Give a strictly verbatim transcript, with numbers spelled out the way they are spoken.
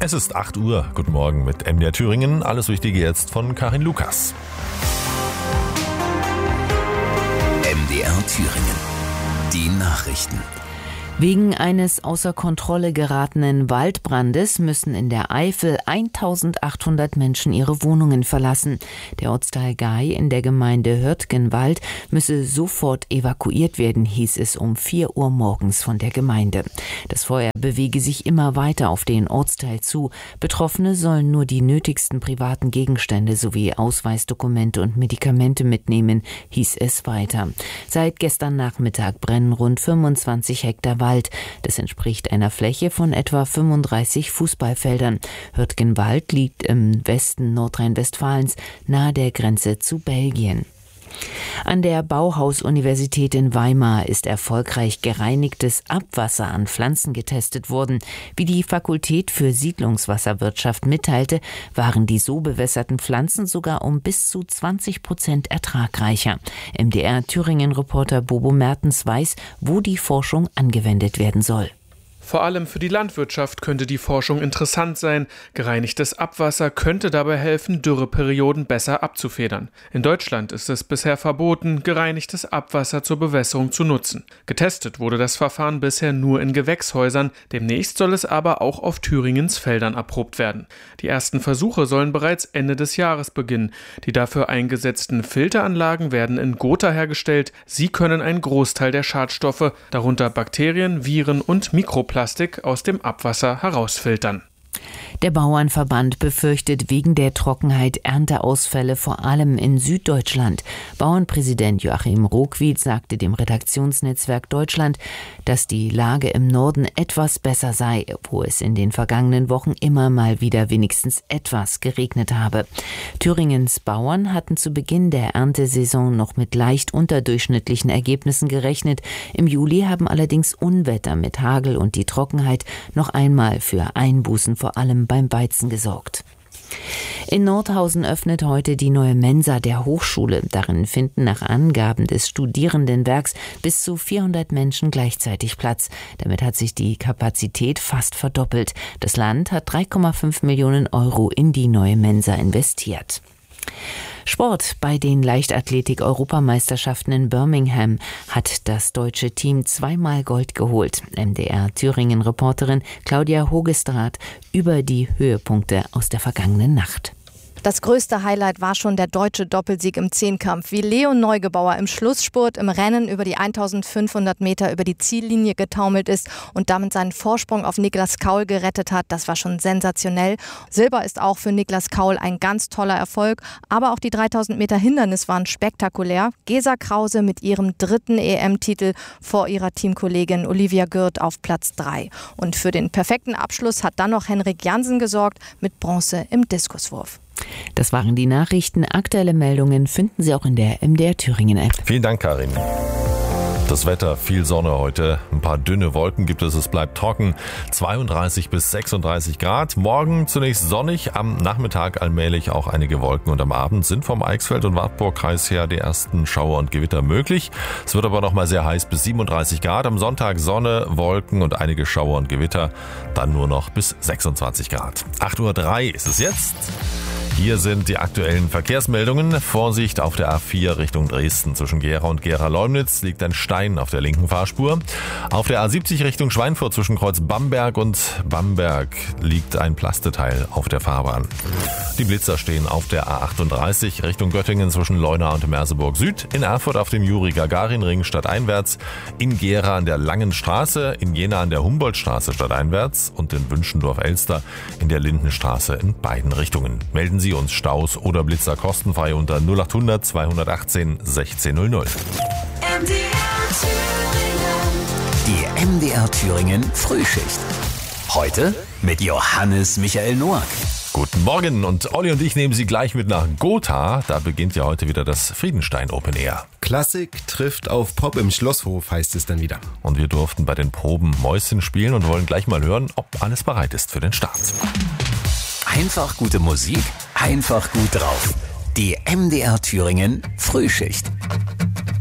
Es ist acht Uhr. Guten Morgen mit M D R Thüringen. Alles Wichtige jetzt von Karin Lukas. M D R Thüringen. Die Nachrichten. Wegen eines außer Kontrolle geratenen Waldbrandes müssen in der Eifel eintausendachthundert Menschen ihre Wohnungen verlassen. Der Ortsteil Gaai in der Gemeinde Hürtgenwald müsse sofort evakuiert werden, hieß es um vier Uhr morgens von der Gemeinde. Das Feuer bewege sich immer weiter auf den Ortsteil zu. Betroffene sollen nur die nötigsten privaten Gegenstände sowie Ausweisdokumente und Medikamente mitnehmen, hieß es weiter. Seit gestern Nachmittag brennen rund fünfundzwanzig Hektar Wald. Das entspricht einer Fläche von etwa fünfunddreißig Fußballfeldern. Hürtgenwald liegt im Westen Nordrhein-Westfalens, nahe der Grenze zu Belgien. An der Bauhaus-Universität in Weimar ist erfolgreich gereinigtes Abwasser an Pflanzen getestet worden. Wie die Fakultät für Siedlungswasserwirtschaft mitteilte, waren die so bewässerten Pflanzen sogar um bis zu zwanzig Prozent ertragreicher. M D R Thüringen-Reporter Bobo Mertens weiß, wo die Forschung angewendet werden soll. Vor allem für die Landwirtschaft könnte die Forschung interessant sein. Gereinigtes Abwasser könnte dabei helfen, Dürreperioden besser abzufedern. In Deutschland ist es bisher verboten, gereinigtes Abwasser zur Bewässerung zu nutzen. Getestet wurde das Verfahren bisher nur in Gewächshäusern. Demnächst soll es aber auch auf Thüringens Feldern erprobt werden. Die ersten Versuche sollen bereits Ende des Jahres beginnen. Die dafür eingesetzten Filteranlagen werden in Gotha hergestellt. Sie können einen Großteil der Schadstoffe, darunter Bakterien, Viren und Mikroplastik, Plastik aus dem Abwasser herausfiltern. Der Bauernverband befürchtet wegen der Trockenheit Ernteausfälle vor allem in Süddeutschland. Bauernpräsident Joachim Rockwied sagte dem Redaktionsnetzwerk Deutschland, dass die Lage im Norden etwas besser sei, wo es in den vergangenen Wochen immer mal wieder wenigstens etwas geregnet habe. Thüringens Bauern hatten zu Beginn der Erntesaison noch mit leicht unterdurchschnittlichen Ergebnissen gerechnet. Im Juli haben allerdings Unwetter mit Hagel und die Trockenheit noch einmal für Einbußen vor allem beim Weizen gesorgt. In Nordhausen öffnet heute die neue Mensa der Hochschule. Darin finden nach Angaben des Studierendenwerks bis zu vierhundert Menschen gleichzeitig Platz. Damit hat sich die Kapazität fast verdoppelt. Das Land hat drei Komma fünf Millionen Euro in die neue Mensa investiert. Sport. Bei den Leichtathletik-Europameisterschaften in Birmingham hat das deutsche Team zweimal Gold geholt. M D R Thüringen-Reporterin Claudia Hogestraat über die Höhepunkte aus der vergangenen Nacht. Das größte Highlight war schon der deutsche Doppelsieg im Zehnkampf, wie Leon Neugebauer im Schlussspurt im Rennen über die eintausendfünfhundert Meter über die Ziellinie getaumelt ist und damit seinen Vorsprung auf Niklas Kaul gerettet hat. Das war schon sensationell. Silber ist auch für Niklas Kaul ein ganz toller Erfolg, aber auch die dreitausend Meter Hindernis waren spektakulär. Gesa Krause mit ihrem dritten E M-Titel vor ihrer Teamkollegin Olivia Gürt auf Platz drei. Und für den perfekten Abschluss hat dann noch Henrik Jansen gesorgt mit Bronze im Diskuswurf. Das waren die Nachrichten. Aktuelle Meldungen finden Sie auch in der M D R Thüringen-App. Vielen Dank, Karin. Das Wetter, viel Sonne heute, ein paar dünne Wolken gibt es, es bleibt trocken, zweiunddreißig bis sechsunddreißig Grad. Morgen zunächst sonnig, am Nachmittag allmählich auch einige Wolken und am Abend sind vom Eichsfeld- und Wartburgkreis her die ersten Schauer und Gewitter möglich. Es wird aber noch mal sehr heiß bis siebenunddreißig Grad. Am Sonntag Sonne, Wolken und einige Schauer und Gewitter, dann nur noch bis sechsundzwanzig Grad. acht Uhr drei ist es jetzt. Hier sind die aktuellen Verkehrsmeldungen. Vorsicht auf der A vier Richtung Dresden. Zwischen Gera und Gera-Leumnitz liegt ein Stein auf der linken Fahrspur. Auf der A siebzig Richtung Schweinfurt zwischen Kreuz Bamberg und Bamberg liegt ein Plasteteil auf der Fahrbahn. Die Blitzer stehen auf der A achtunddreißig Richtung Göttingen zwischen Leuna und Merseburg Süd. In Erfurt auf dem Juri-Gagarin-Ring stadteinwärts. In Gera an der Langen Straße. In Jena an der Humboldtstraße stadteinwärts. Und in Wünschendorf-Elster in der Lindenstraße in beiden Richtungen. Melden Sie uns Staus oder Blitzer kostenfrei unter null achthundert zweihundertachtzehn sechzehn null null. Die M D R Thüringen Frühschicht. Heute mit Johannes Michael Noack. Guten Morgen und Olli und ich nehmen Sie gleich mit nach Gotha. Da beginnt ja heute wieder das Friedenstein Open Air. Klassik trifft auf Pop im Schlosshof, heißt es dann wieder. Und wir durften bei den Proben Mäuschen spielen und wollen gleich mal hören, ob alles bereit ist für den Start. Einfach gute Musik, einfach gut drauf. Die M D R Thüringen Frühschicht.